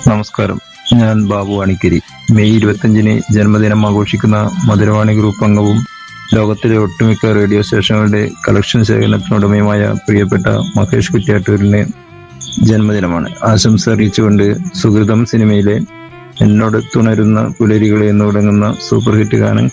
നമസ്കാരം. ഞാൻ ബാബു അണിക്കരി. മെയ് 25-ന് ജന്മദിനം ആഘോഷിക്കുന്ന മധുരവാണി ഗ്രൂപ്പ് അംഗവും ലോകത്തിലെ ഒട്ടുമിക്ക റേഡിയോ സ്റ്റേഷനുകളുടെ കളക്ഷൻ ശേഖരണത്തിനുടമയുമായ പ്രിയപ്പെട്ട മഹേഷ് കുറ്റ്യാട്ടൂരിന് ജന്മദിനമാണ്. ആശംസ അറിയിച്ചുകൊണ്ട് സുഹൃതം സിനിമയിലെ എന്നോട് തുണരുന്ന പുലരികളെ എന്ന് തുടങ്ങുന്ന സൂപ്പർ ഹിറ്റ് ഗാനം